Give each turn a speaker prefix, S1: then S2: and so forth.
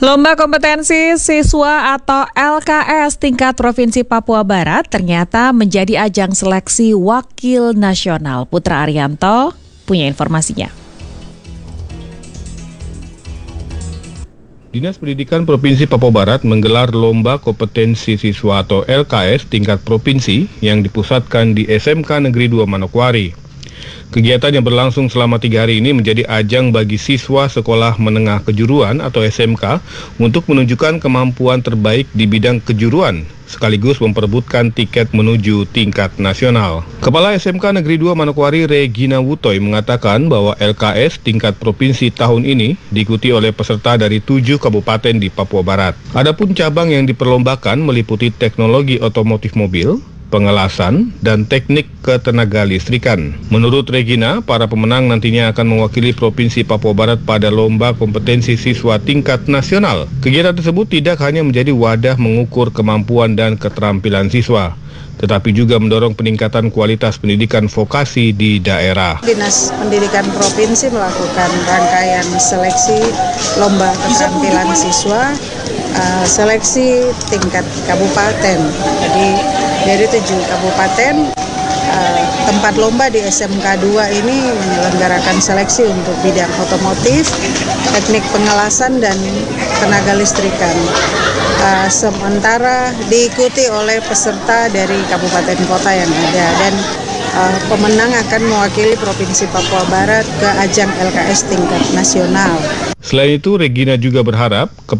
S1: Lomba kompetensi siswa atau LKS tingkat Provinsi Papua Barat ternyata menjadi ajang seleksi wakil nasional. Putra Arianto punya informasinya.
S2: Dinas Pendidikan Provinsi Papua Barat menggelar Lomba Kompetensi Siswa atau LKS tingkat provinsi yang dipusatkan di SMK Negeri 2 Manokwari. Kegiatan yang berlangsung selama 3 hari ini menjadi ajang bagi siswa sekolah menengah kejuruan atau SMK untuk menunjukkan kemampuan terbaik di bidang kejuruan, sekaligus memperebutkan tiket menuju tingkat nasional. Kepala SMK Negeri 2 Manokwari Regina Wutoy mengatakan bahwa LKS tingkat provinsi tahun ini diikuti oleh peserta dari 7 kabupaten di Papua Barat. Adapun cabang yang diperlombakan meliputi teknologi otomotif mobil, pengelasan, dan teknik ketenaga listrikan. Menurut Regina, para pemenang nantinya akan mewakili Provinsi Papua Barat pada Lomba Kompetensi Siswa tingkat nasional. Kegiatan tersebut tidak hanya menjadi wadah mengukur kemampuan dan keterampilan siswa, tetapi juga mendorong peningkatan kualitas pendidikan vokasi di daerah.
S3: Dinas Pendidikan Provinsi melakukan rangkaian seleksi lomba keterampilan siswa, seleksi tingkat kabupaten. Jadi dari 7 kabupaten, tempat lomba di SMK 2 ini menyelenggarakan seleksi untuk bidang otomotif, teknik pengelasan, dan tenaga listrikan. Sementara diikuti oleh peserta dari kabupaten kota yang ada, dan pemenang akan mewakili Provinsi Papua Barat ke ajang LKS tingkat nasional.
S2: Selain itu, Regina juga berharap